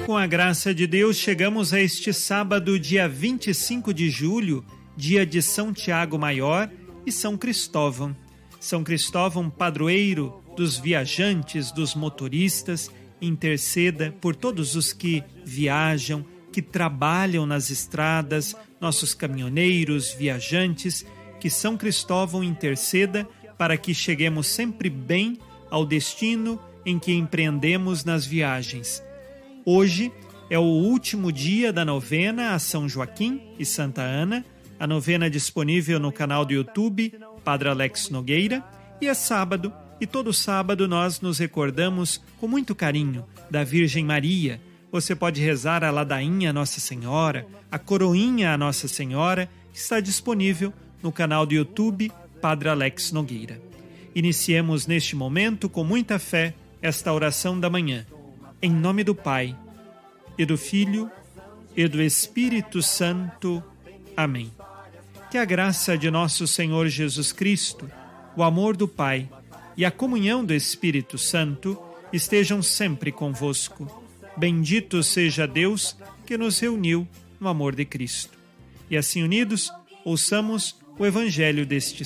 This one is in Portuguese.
Com a graça de Deus, chegamos a este sábado, dia 25 de julho, dia de São Tiago Maior e São Cristóvão. São Cristóvão, padroeiro dos viajantes, dos motoristas, interceda por todos os que viajam, que trabalham nas estradas, nossos caminhoneiros, viajantes, que São Cristóvão interceda para que cheguemos sempre bem ao destino em que empreendemos nas viagens. Hoje é o último dia da novena a São Joaquim e Santa Ana, a novena disponível no canal do YouTube Padre Alex Nogueira, e é sábado, e todo sábado nós nos recordamos com muito carinho da Virgem Maria. Você pode rezar a ladainha a Nossa Senhora, a coroinha a Nossa Senhora, que está disponível no canal do YouTube Padre Alex Nogueira. Iniciemos neste momento com muita fé esta oração da manhã. Em nome do Pai, e do Filho, e do Espírito Santo. Amém. Que a graça de nosso Senhor Jesus Cristo, o amor do Pai e a comunhão do Espírito Santo estejam sempre convosco. Bendito seja Deus que nos reuniu no amor de Cristo. E assim unidos, ouçamos o Evangelho deste